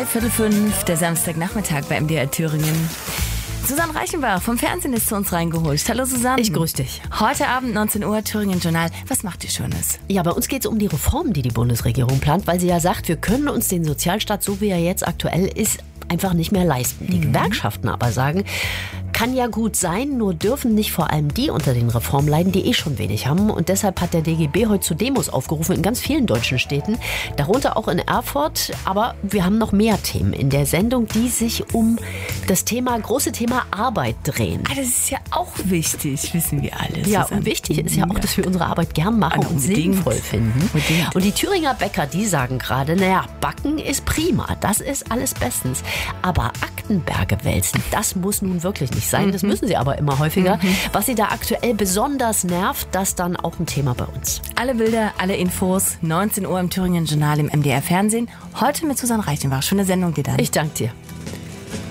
3:45, der Samstagnachmittag bei MDR Thüringen. Susanne Reichenbach vom Fernsehen ist zu uns reingeholt. Hallo Susanne. Ich grüße dich. Heute Abend 19 Uhr, Thüringen Journal. Was macht ihr Schönes? Ja, bei uns geht es um die Reformen, die die Bundesregierung plant, weil sie ja sagt, wir können uns den Sozialstaat, so wie er jetzt aktuell ist, einfach nicht mehr leisten. Die Gewerkschaften aber sagen, kann ja gut sein, nur dürfen nicht vor allem die unter den Reformen leiden, die schon wenig haben. Und deshalb hat der DGB heute zu Demos aufgerufen in ganz vielen deutschen Städten, darunter auch in Erfurt. Aber wir haben noch mehr Themen in der Sendung, die sich um das große Thema Arbeit drehen. Das ist ja auch wichtig, wissen wir alle. Ja, Susanne. und wichtig ist ja auch, dass wir unsere Arbeit gern machen und sinnvoll finden. Und die Thüringer Bäcker, die sagen gerade, Backen ist prima, das ist alles bestens. Aber Aktenberge wälzen, das muss nun wirklich nicht sein. Das müssen sie aber immer häufiger. Was sie da aktuell besonders nervt, das dann auch ein Thema bei uns. Alle Bilder, alle Infos, 19 Uhr im Thüringen Journal im MDR Fernsehen. Heute mit Susanne Reichenbach. Schöne Sendung dir dann. Ich danke dir.